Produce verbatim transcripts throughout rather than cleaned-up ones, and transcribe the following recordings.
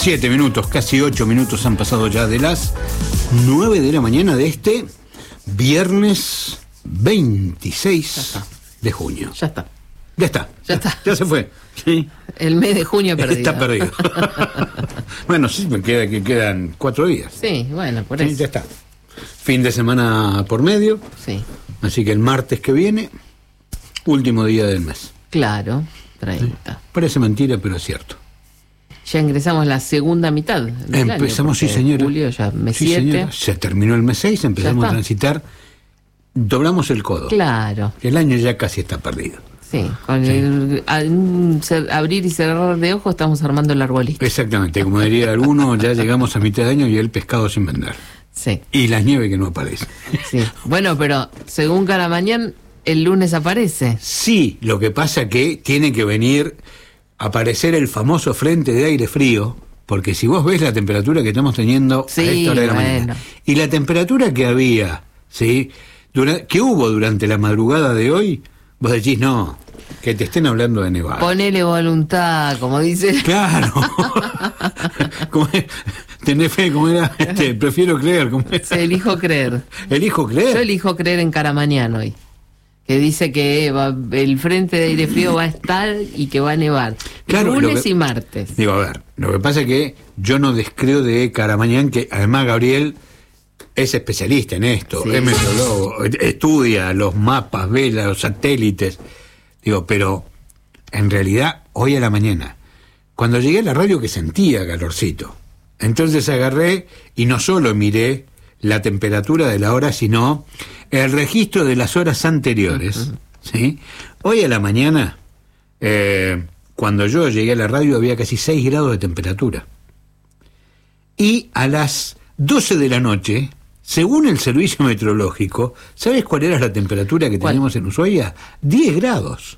Siete minutos, casi ocho minutos han pasado ya de las nueve de la mañana de este viernes veintiséis de junio. Ya está. Ya está. Ya está. Ya se fue. Sí. El mes de junio perdido. Está perdido. Bueno, sí, me queda que quedan cuatro días. Sí, bueno, por Sí, eso. ya está. Fin de semana por medio. Sí. Así que el martes que viene, último día del mes. Claro, treinta. Sí. Parece mentira, pero es cierto. Ya ingresamos la segunda mitad del Empezamos, año, sí señora. Julio ya mes Sí, siete. señora. Se terminó el mes seis, empezamos a transitar, doblamos el codo. Claro. El año ya casi está perdido. Sí, con Sí. el a- un cer- abrir y cerrar de ojos estamos armando el arbolito. Exactamente, como diría alguno, ya llegamos a mitad de año y el pescado sin vender. Sí, Y la nieve que no aparece. sí. Bueno, pero según Caramañán, el lunes aparece. Sí, lo que pasa que tiene que venir a aparecer el famoso frente de aire frío, porque si vos ves la temperatura que estamos teniendo Sí, a esta hora de la bueno. mañana, y la temperatura que había, ¿sí? Dura- que hubo durante la madrugada de hoy, vos decís, no, que te estén hablando de nevada. Ponele voluntad, como dice. Claro. Como es, tenés fe, como era, este, prefiero creer. Como es. Se elijo creer. Elijo Yo creer. elijo creer en Caramañán hoy. Que dice que va- el frente de aire frío va a estar y que va a nevar. Claro, lo Lunes que- y martes. Digo, a ver, lo que pasa es que yo no descreo de Caramañán, que además Gabriel es especialista en esto, Sí. es meteorólogo, estudia los mapas, ve los satélites. Digo, pero en realidad, hoy a la mañana, cuando llegué a la radio que sentía calorcito, entonces agarré y no solo miré la temperatura de la hora, sino el registro de las horas anteriores. Uh-huh. ¿Sí? Hoy a la mañana, eh, cuando yo llegué a la radio, había casi seis grados de temperatura. Y a las doce de la noche, según el servicio meteorológico, ¿sabes cuál era la temperatura que ¿Cuál? teníamos en Ushuaia? diez grados.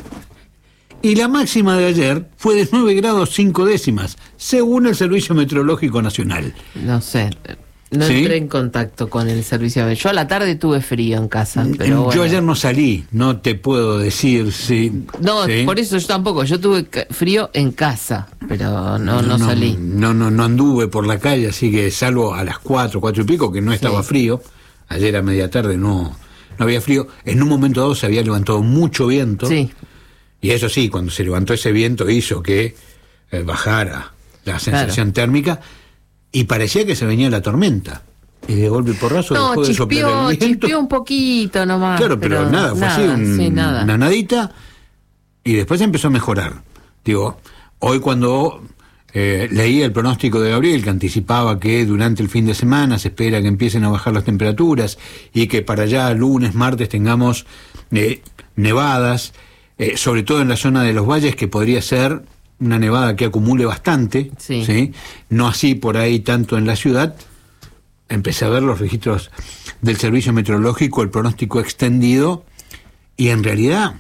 Y la máxima de ayer fue de nueve grados cinco décimas, según el Servicio Meteorológico Nacional. No sé. No ¿Sí? entré en contacto con el servicio. Yo a la tarde tuve frío en casa. Pero Yo bueno. ayer no salí, no te puedo decir si... No, ¿sí? por eso yo tampoco. Yo tuve ca- frío en casa, pero no, no, salí. No, no, no anduve por la calle, así que salvo a las cuatro, cuatro y pico, que no estaba Sí. frío. Ayer a media tarde no, no había frío. En un momento dado se había levantado mucho viento. Sí. Y eso sí, cuando se levantó ese viento hizo que eh, bajara la sensación térmica y parecía que se venía la tormenta. Y de golpe y porrazo No, dejó de soplar chispeó, el viento. chispeó un poquito nomás. Claro, pero, nada, fue así, un- sí, nada. una nadita, y después empezó a mejorar. Digo, hoy cuando eh, leí el pronóstico de Gabriel, que anticipaba que durante el fin de semana se espera que empiecen a bajar las temperaturas, y que para allá lunes, martes tengamos eh, nevadas, eh, sobre todo en la zona de los valles, que podría ser una nevada que acumule bastante, Sí. ¿sí? No así por ahí tanto en la ciudad. Empecé a ver los registros del servicio meteorológico, el pronóstico extendido, y en realidad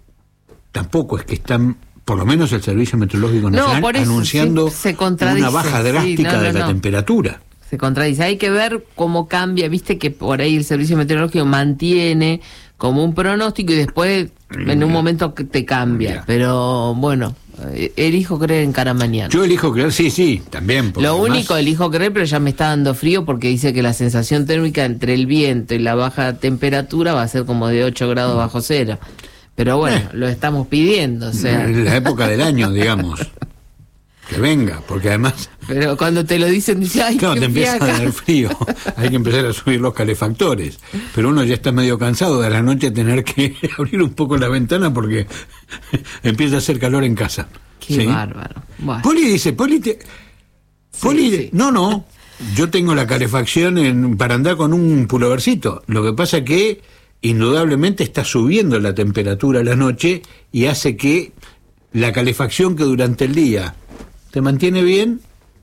tampoco es que están, por lo menos el servicio meteorológico No, nacional, por eso anunciando sí, se contradice. una baja Sí, drástica no, no, de la no. temperatura. Se contradice. Hay que ver cómo cambia. Viste que por ahí el servicio meteorológico mantiene como un pronóstico y después en un momento que te cambia. Mira. Pero bueno, eh, elijo creer en Caramañán. Yo elijo creer, sí, sí, también. porque Lo además- único elijo creer, pero ya me está dando frío porque dice que la sensación térmica entre el viento y la baja temperatura va a ser como de ocho grados bajo cero. Pero bueno, Eh. lo estamos pidiendo, o sea. en la época del año, digamos. Que venga, porque además, Pero cuando te lo dicen, dice, ay, claro, qué te empieza a fiaca. dar frío. Hay que empezar a subir los calefactores. Pero uno ya está medio cansado de a la noche tener que abrir un poco la ventana porque empieza a hacer calor en casa. Qué ¿Sí? bárbaro. Bueno. Poli dice, Poli, te- Poli, sí. no, no, yo tengo la calefacción en, para andar con un pulovercito. Lo que pasa que indudablemente está subiendo la temperatura a la noche y hace que la calefacción que durante el día te mantiene bien,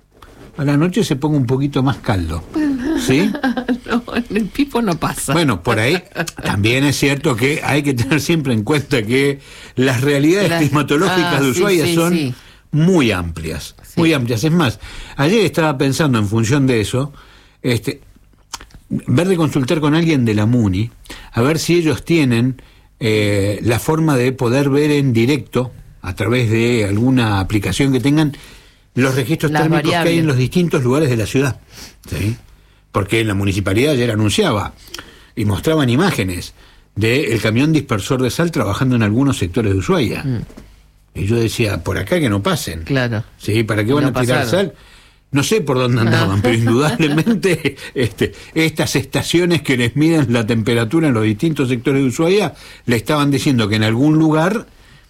a la noche se ponga un poquito más caldo. ¿Sí? No, en el Pipo no pasa. Bueno, por ahí también es cierto que hay que tener siempre en cuenta que las realidades Las- climatológicas ah, de sí, Ushuaia sí, son sí. muy amplias, Sí. muy amplias. Es más, ayer estaba pensando en función de eso, este, ver de consultar con alguien de la MUNI, a ver si ellos tienen eh, la forma de poder ver en directo, a través de alguna aplicación que tengan, los registros Las térmicos variables. que hay en los distintos lugares de la ciudad, ¿sí? Porque la municipalidad ayer anunciaba y mostraban imágenes del camión dispersor de sal trabajando en algunos sectores de Ushuaia. Mm. Y yo decía, por acá que no pasen. Claro. ¿Sí? ¿Para qué Y van no a tirar pasaron. sal? No sé por dónde andaban, pero indudablemente este, estas estaciones que les miden la temperatura en los distintos sectores de Ushuaia le estaban diciendo que en algún lugar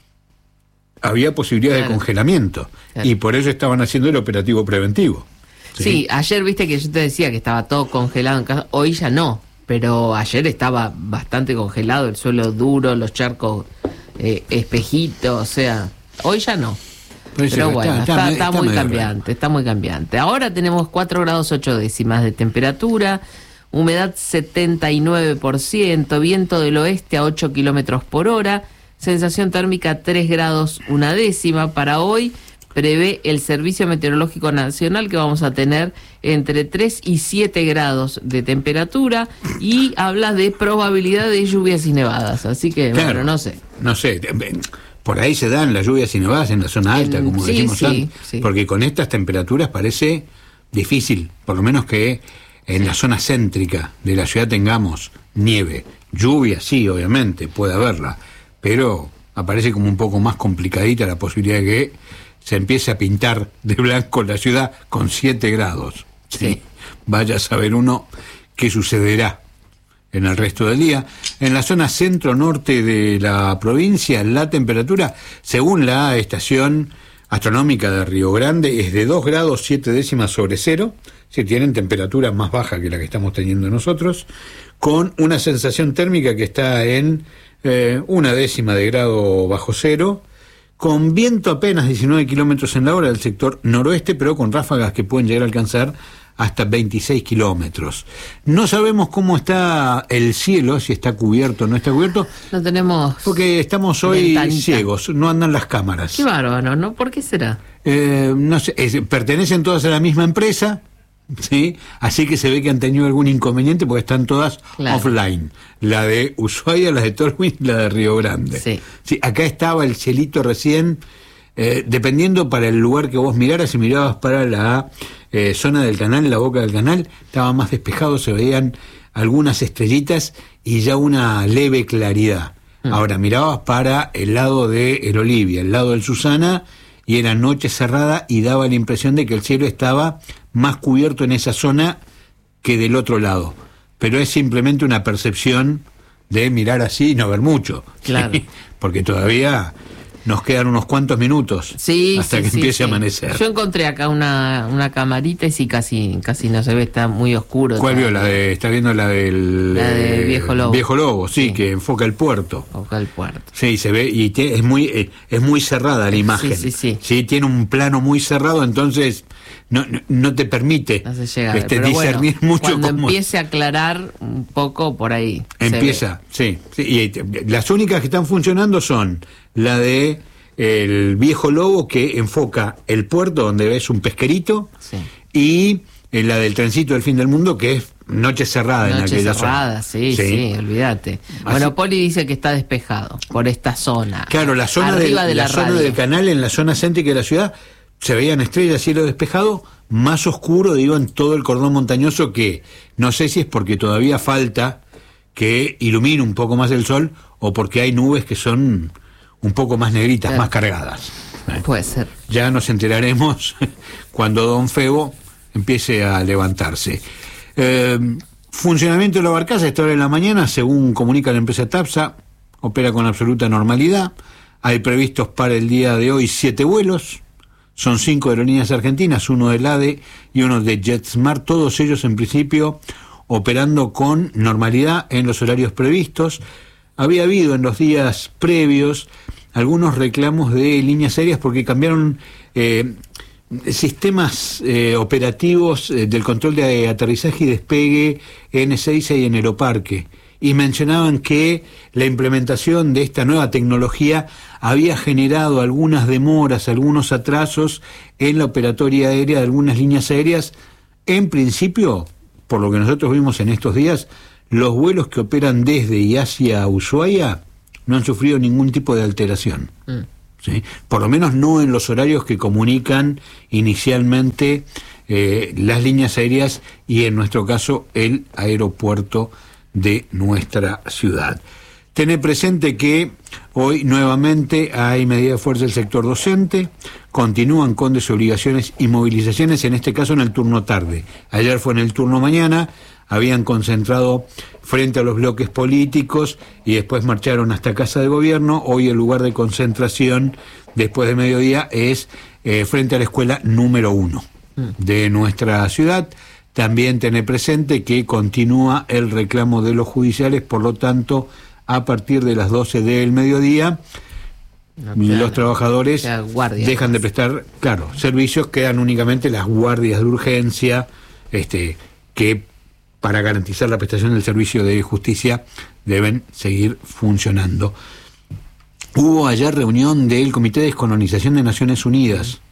había posibilidad Claro. de congelamiento. Claro. Y por eso estaban haciendo el operativo preventivo. Sí, ayer viste que yo te decía que estaba todo congelado en casa, hoy ya no, pero ayer estaba bastante congelado, el suelo duro, los charcos eh, espejitos, o sea, hoy ya no. Pues Pero está- bueno, está- está, está está medio muy raro. cambiante, está muy cambiante. Ahora tenemos cuatro grados ocho décimas de temperatura, humedad setenta y nueve por ciento, viento del oeste a ocho kilómetros por hora, sensación térmica tres grados una décima. Para hoy prevé el Servicio Meteorológico Nacional que vamos a tener entre tres y siete grados de temperatura y habla de probabilidad de lluvias y nevadas, así que Claro. bueno, no sé. No sé, por ahí se dan las lluvias y nevadas en la zona alta, En- como sí, decimos sí, antes, sí. porque con estas temperaturas parece difícil, por lo menos que en la zona céntrica de la ciudad tengamos nieve. Lluvia, sí, obviamente, puede haberla, pero aparece como un poco más complicadita la posibilidad de que se empiece a pintar de blanco la ciudad con siete grados. ¿Sí? Sí. Vaya a saber uno qué sucederá en el resto del día. En la zona centro-norte de la provincia, la temperatura, según la estación astronómica de Río Grande, es de dos grados siete décimas sobre cero, si tienen temperatura más baja que la que estamos teniendo nosotros, con una sensación térmica que está en eh, una décima de grado bajo cero, con viento apenas diecinueve kilómetros en la hora del sector noroeste, pero con ráfagas que pueden llegar a alcanzar hasta veintiséis kilómetros. No sabemos cómo está el cielo, si está cubierto o no está cubierto, No tenemos... porque estamos hoy ventanita. ciegos, no andan las cámaras. Qué bárbaro, ¿no? ¿Por qué será? Eh, no sé, es- pertenecen todas a la misma empresa, ¿sí? Así que se ve que han tenido algún inconveniente porque están todas Claro. offline. La de Ushuaia, la de Tolwyn, la de Río Grande. Sí. Sí, acá estaba el cielito recién, eh, dependiendo para el lugar que vos miraras, si mirabas para la eh, zona del canal, la boca del canal, estaba más despejado, se veían algunas estrellitas y ya una leve claridad. Mm. Ahora mirabas para el lado de el Olivia, el lado del Susana, y era noche cerrada y daba la impresión de que el cielo estaba más cubierto en esa zona que del otro lado. Pero es simplemente una percepción de mirar así y no ver mucho. Claro. ¿sí? Porque todavía nos quedan unos cuantos minutos Sí, hasta sí, que sí, empiece sí. a amanecer. Yo encontré acá una, una camarita y sí, casi, casi no se ve, está muy oscuro. ¿Cuál está- vio? La de, está viendo la del La de eh, Viejo Lobo. Viejo Lobo, sí, Sí. que enfoca el puerto. Acá el puerto. Sí, se ve y te- es muy eh, es muy cerrada la imagen. Sí, sí, sí. tiene un plano muy cerrado, entonces no no, no te permite No se llega a ver, este, pero discernir bueno, mucho cuando cómo empiece a aclarar un poco por ahí. se empieza. Sí, sí, y eh, las únicas que están funcionando son la de el Viejo Lobo, que enfoca el puerto donde ves un pesquerito, Sí. y eh, la del trencito del fin del mundo, que es noche cerrada en Noche aquella cerrada, zona. sí, sí, olvídate. Bueno, Poli dice que está despejado por esta zona. Claro, la zona, del, Arriba de la, la zona radio. del canal, en la zona céntrica de la ciudad, se veían estrellas, cielo despejado, más oscuro, digo, en todo el cordón montañoso, que no sé si es porque todavía falta que ilumine un poco más el sol o porque hay nubes que son un poco más negritas, Claro. más cargadas. Eh, Puede ser. Ya nos enteraremos cuando Don Febo empiece a levantarse. Eh, funcionamiento de la barcaza a esta hora de la mañana, según comunica la empresa TAPSA, opera con absoluta normalidad. Hay previstos para el día de hoy siete vuelos. Son cinco aerolíneas argentinas, uno del A D E y uno de JetSmart, todos ellos en principio operando con normalidad en los horarios previstos. Había habido en los días previos algunos reclamos de líneas aéreas porque cambiaron eh, sistemas eh, operativos eh, del control de aterrizaje y despegue en Ezeiza y en Aeroparque, y mencionaban que la implementación de esta nueva tecnología había generado algunas demoras, algunos atrasos en la operatoria aérea de algunas líneas aéreas. En principio, por lo que nosotros vimos en estos días, los vuelos que operan desde y hacia Ushuaia no han sufrido ningún tipo de alteración. Mm. ¿sí? Por lo menos no en los horarios que comunican inicialmente eh, las líneas aéreas y en nuestro caso el aeropuerto de nuestra ciudad. Tener presente que hoy nuevamente hay medida de fuerza del sector docente, continúan con desobligaciones y movilizaciones, en este caso en el turno tarde. Ayer fue en el turno mañana, habían concentrado frente a los bloques políticos y después marcharon hasta Casa de Gobierno. Hoy el lugar de concentración después de mediodía es eh, frente a la escuela número uno de nuestra ciudad. También tener presente que continúa el reclamo de los judiciales, por lo tanto, a partir de las doce del mediodía, no, claro, los trabajadores dejan de prestar, claro, servicios, quedan únicamente las guardias de urgencia, este, que para garantizar la prestación del servicio de justicia deben seguir funcionando. Hubo ayer reunión del Comité de Descolonización de Naciones Unidas,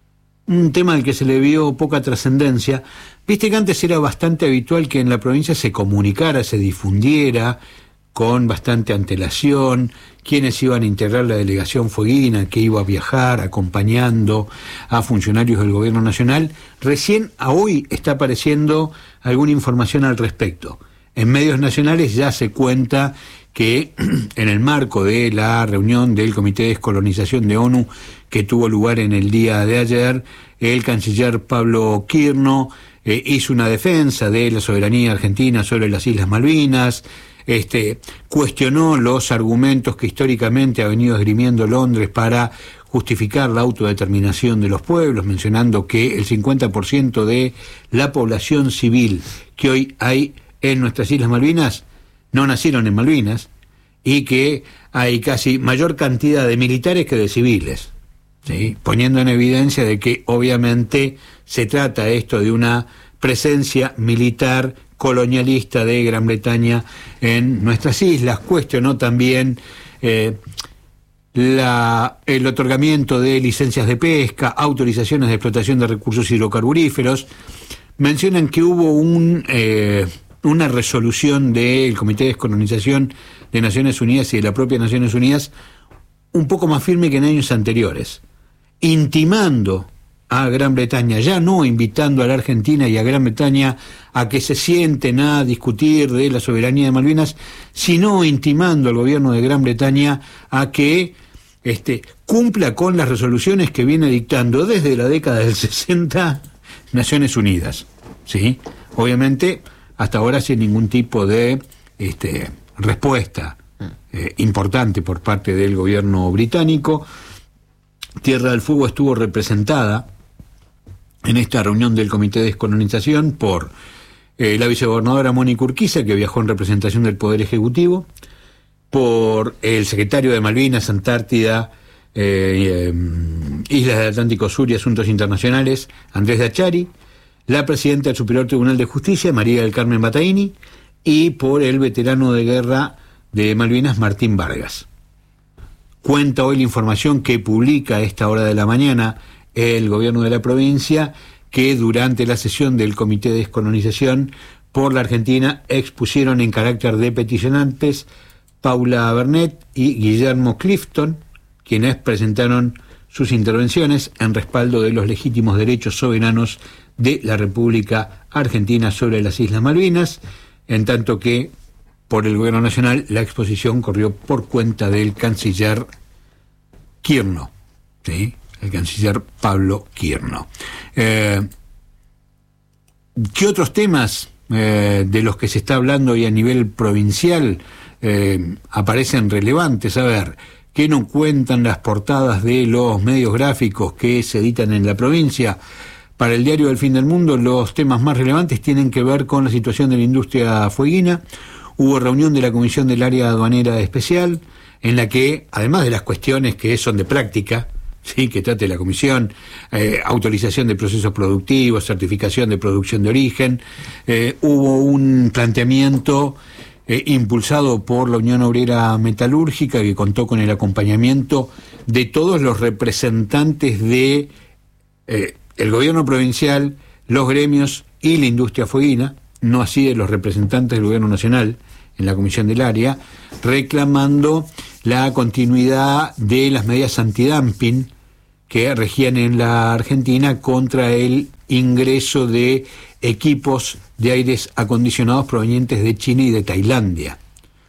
un tema al que se le vio poca trascendencia. Viste que antes era bastante habitual que en la provincia se comunicara, se difundiera con bastante antelación quienes iban a integrar la delegación fueguina, que iba a viajar acompañando a funcionarios del gobierno nacional. Recién a hoy está apareciendo alguna información al respecto. En medios nacionales ya se cuenta que en el marco de la reunión del Comité de Descolonización de ONU que tuvo lugar en el día de ayer, el canciller Pablo Quirno eh, hizo una defensa de la soberanía argentina sobre las Islas Malvinas, este, cuestionó los argumentos que históricamente ha venido esgrimiendo Londres para justificar la autodeterminación de los pueblos, mencionando que el cincuenta por ciento de la población civil que hoy hay en nuestras Islas Malvinas no nacieron en Malvinas y que hay casi mayor cantidad de militares que de civiles, ¿sí? Poniendo en evidencia de que obviamente se trata esto de una presencia militar colonialista de Gran Bretaña en nuestras islas. Cuestionó también eh, la, el otorgamiento de licencias de pesca, autorizaciones de explotación de recursos hidrocarburíferos. Mencionan que hubo un... Eh, una resolución del Comité de Descolonización de Naciones Unidas y de la propia Naciones Unidas un poco más firme que en años anteriores, intimando a Gran Bretaña, ya no invitando a la Argentina y a Gran Bretaña a que se sienten a discutir de la soberanía de Malvinas, sino intimando al gobierno de Gran Bretaña a que este, cumpla con las resoluciones que viene dictando desde la década del sesenta Naciones Unidas, ¿sí? Obviamente hasta ahora sin ningún tipo de este, respuesta eh, importante por parte del gobierno británico. Tierra del Fuego estuvo representada en esta reunión del Comité de Descolonización por eh, la vicegobernadora Mónica Urquiza, que viajó en representación del Poder Ejecutivo, por el secretario de Malvinas, Antártida, eh, eh, Islas del Atlántico Sur y Asuntos Internacionales, Andrés Dachari, la presidenta del Superior Tribunal de Justicia, María del Carmen Bataini, y por el veterano de guerra de Malvinas, Martín Vargas. Cuenta hoy la información que publica a esta hora de la mañana el gobierno de la provincia, que durante la sesión del Comité de Descolonización por la Argentina expusieron en carácter de peticionantes Paula Bernet y Guillermo Clifton, quienes presentaron sus intervenciones en respaldo de los legítimos derechos soberanos de la República Argentina sobre las Islas Malvinas, en tanto que por el gobierno nacional la exposición corrió por cuenta del canciller Quirno, ¿sí? El canciller Pablo Quirno. Eh, ¿Qué otros temas eh, de los que se está hablando hoy a nivel provincial eh, aparecen relevantes? A ver, ¿qué no cuentan las portadas de los medios gráficos que se editan en la provincia? Para el diario El Fin del Mundo, los temas más relevantes tienen que ver con la situación de la industria fueguina. Hubo reunión de la Comisión del Área Aduanera Especial, en la que, además de las cuestiones que son de práctica, sí, que trate la Comisión, eh, autorización de procesos productivos, certificación de producción de origen, eh, hubo un planteamiento eh, impulsado por la Unión Obrera Metalúrgica, que contó con el acompañamiento de todos los representantes de eh, el gobierno provincial, los gremios y la industria fueguina, no así de los representantes del gobierno nacional en la Comisión del Área, reclamando la continuidad de las medidas antidumping que regían en la Argentina contra el ingreso de equipos de aires acondicionados provenientes de China y de Tailandia.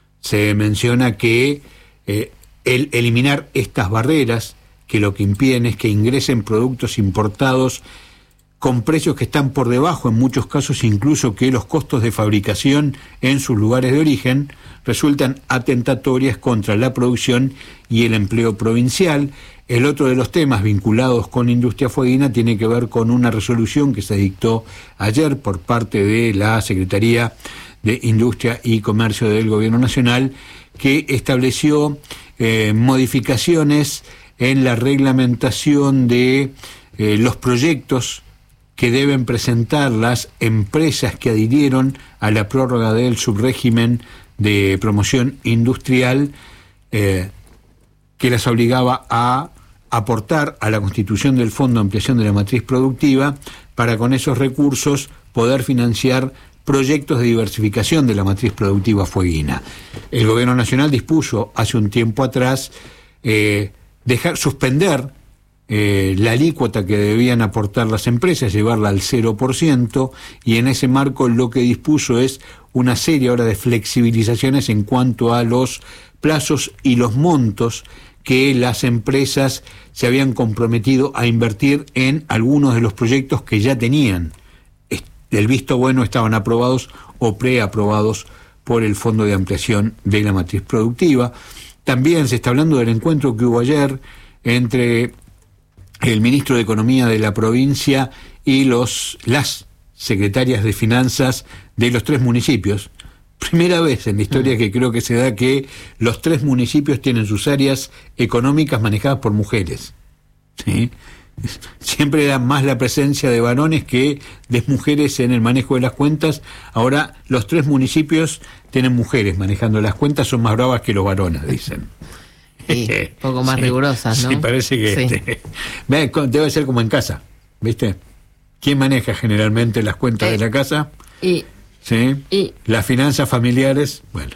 Se menciona que eh, el eliminar estas barreras, que lo que impiden es que ingresen productos importados con precios que están por debajo, en muchos casos incluso que los costos de fabricación en sus lugares de origen, resultan atentatorias contra la producción y el empleo provincial. El otro de los temas vinculados con industria fueguina tiene que ver con una resolución que se dictó ayer por parte de la Secretaría de Industria y Comercio del Gobierno Nacional, que estableció eh, modificaciones en la reglamentación de eh, los proyectos que deben presentar las empresas que adhirieron a la prórroga del subrégimen de promoción industrial, eh, que las obligaba a aportar a la constitución del Fondo de Ampliación de la Matriz Productiva para con esos recursos poder financiar proyectos de diversificación de la matriz productiva fueguina. El Gobierno Nacional dispuso hace un tiempo atrás eh, dejar suspender eh, la alícuota que debían aportar las empresas, llevarla al cero por ciento, y en ese marco lo que dispuso es una serie ahora de flexibilizaciones en cuanto a los plazos y los montos que las empresas se habían comprometido a invertir en algunos de los proyectos que ya tenían el visto bueno, estaban aprobados o preaprobados por el Fondo de Ampliación de la Matriz Productiva. También se está hablando del encuentro que hubo ayer entre el ministro de Economía de la provincia y los las secretarias de Finanzas de los tres municipios. Primera vez en la historia que creo que se da que los tres municipios tienen sus áreas económicas manejadas por mujeres, ¿sí? Siempre era más la presencia de varones que de mujeres en el manejo de las cuentas. Ahora los tres municipios tienen mujeres manejando las cuentas, son más bravas que los varones, dicen. Sí, un poco más sí, rigurosas, ¿no? Sí, parece que Sí. Este, debe ser como en casa, ¿viste? ¿Quién maneja generalmente las cuentas eh, de la casa? Y, ¿Sí? y Las finanzas familiares, bueno.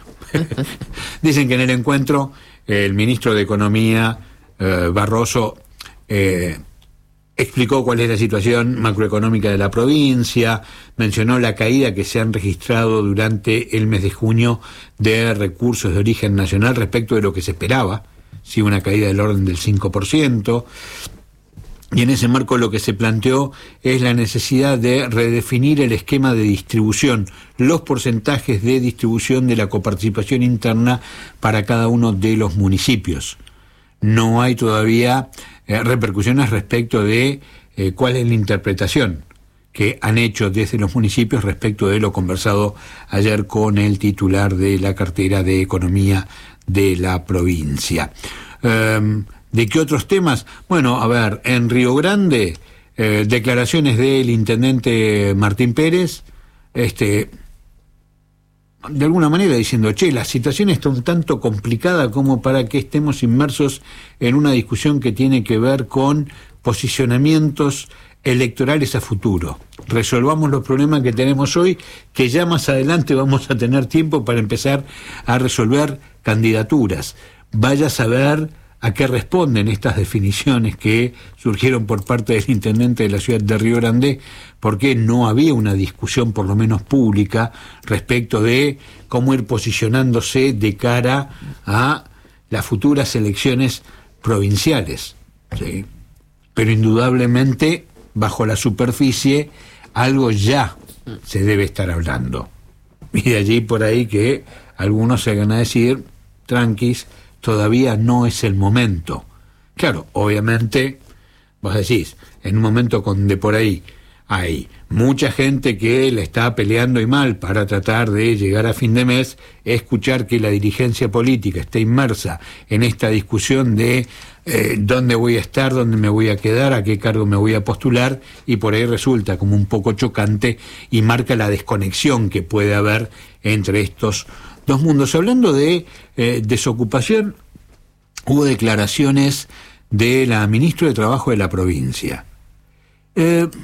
Dicen que en el encuentro el ministro de Economía, eh, Barroso, eh, explicó cuál es la situación macroeconómica de la provincia, mencionó la caída que se han registrado durante el mes de junio de recursos de origen nacional respecto de lo que se esperaba, sí, una caída del orden del cinco por ciento, y en ese marco lo que se planteó es la necesidad de redefinir el esquema de distribución, los porcentajes de distribución de la coparticipación interna para cada uno de los municipios. No hay todavía eh, repercusiones respecto de eh, cuál es la interpretación que han hecho desde los municipios respecto de lo conversado ayer con el titular de la cartera de Economía de la provincia. Um, ¿De qué otros temas? Bueno, a ver, en Río Grande, eh, declaraciones del intendente Martín Pérez, este... de alguna manera diciendo, che, la situación está un tanto complicada como para que estemos inmersos en una discusión que tiene que ver con posicionamientos electorales a futuro. Resolvamos los problemas que tenemos hoy, que ya más adelante vamos a tener tiempo para empezar a resolver candidaturas. Vaya a saber a qué responden estas definiciones que surgieron por parte del intendente de la ciudad de Río Grande, porque no había una discusión, por lo menos pública, respecto de cómo ir posicionándose de cara a las futuras elecciones provinciales, ¿sí? Pero indudablemente, bajo la superficie, algo ya se debe estar hablando. Y de allí por ahí que algunos se hagan a decir, tranquis, todavía no es el momento. Claro, obviamente, vos decís, en un momento donde por ahí hay mucha gente que le está peleando y mal para tratar de llegar a fin de mes, escuchar que la dirigencia política está inmersa en esta discusión de eh, dónde voy a estar, dónde me voy a quedar, a qué cargo me voy a postular, y por ahí resulta como un poco chocante y marca la desconexión que puede haber entre estos dos mundos. Hablando de eh, desocupación, hubo declaraciones de la ministra de Trabajo de la provincia. Eh,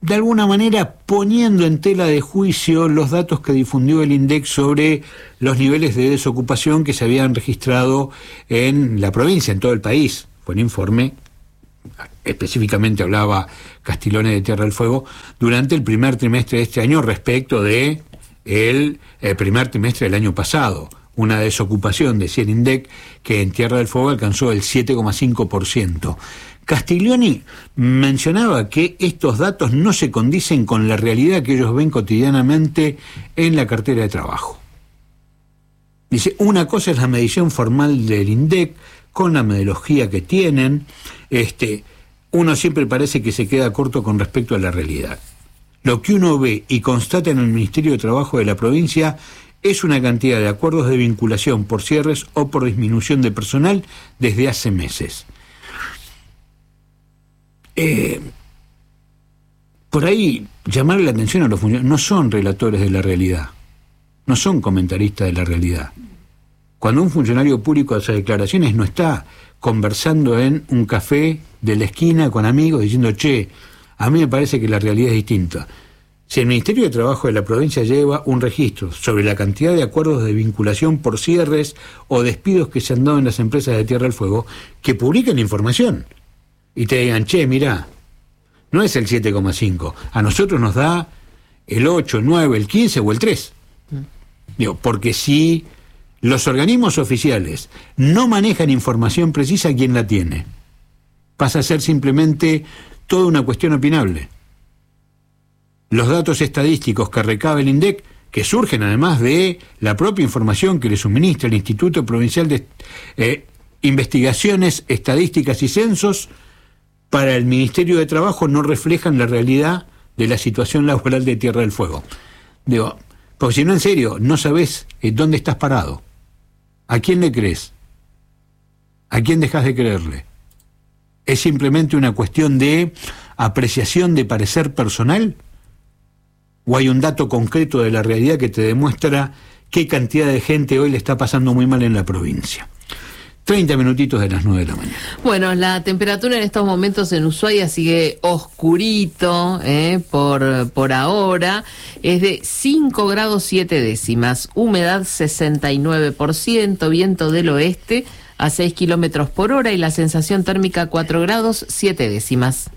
de alguna manera poniendo en tela de juicio los datos que difundió el INDEC sobre los niveles de desocupación que se habían registrado en la provincia, en todo el país. Fue un informe, específicamente hablaba Castiglione de Tierra del Fuego, durante el primer trimestre de este año respecto de el, el primer trimestre del año pasado. Una desocupación, decía el INDEC, que en Tierra del Fuego alcanzó el siete coma cinco por ciento. Castiglione mencionaba que estos datos no se condicen con la realidad que ellos ven cotidianamente en la cartera de trabajo. Dice, una cosa es la medición formal del INDEC, con la metodología que tienen, este, uno siempre parece que se queda corto con respecto a la realidad. Lo que uno ve y constata en el Ministerio de Trabajo de la provincia es una cantidad de acuerdos de vinculación por cierres o por disminución de personal desde hace meses. Eh, por ahí, llamarle la atención a los funcionarios, no son relatores de la realidad, no son comentaristas de la realidad. Cuando un funcionario público hace declaraciones, no está conversando en un café de la esquina con amigos diciendo, che, a mí me parece que la realidad es distinta. Si el Ministerio de Trabajo de la provincia lleva un registro sobre la cantidad de acuerdos de vinculación por cierres o despidos que se han dado en las empresas de Tierra del Fuego, que publiquen la información y te digan, che, mirá, no es el siete coma cinco, a nosotros nos da el ocho, el nueve, el quince o el tres. Mm. Digo, porque si los organismos oficiales no manejan información precisa, ¿quién la tiene? Pasa a ser simplemente toda una cuestión opinable. Los datos estadísticos que recaba el INDEC, que surgen además de la propia información que le suministra el Instituto Provincial de eh, Investigaciones Estadísticas y Censos, para el Ministerio de Trabajo no reflejan la realidad de la situación laboral de Tierra del Fuego. Digo, porque si no, en serio, no sabés eh, dónde estás parado. ¿A quién le crees? ¿A quién dejas de creerle? ¿Es simplemente una cuestión de apreciación de parecer personal? ¿O hay un dato concreto de la realidad que te demuestra qué cantidad de gente hoy le está pasando muy mal en la provincia? treinta minutitos de las nueve de la mañana. Bueno, la temperatura en estos momentos en Ushuaia sigue oscurito, eh, por, por ahora. Es de cinco grados siete décimas, humedad sesenta y nueve por ciento, viento del oeste a seis kilómetros por hora y la sensación térmica cuatro grados siete décimas.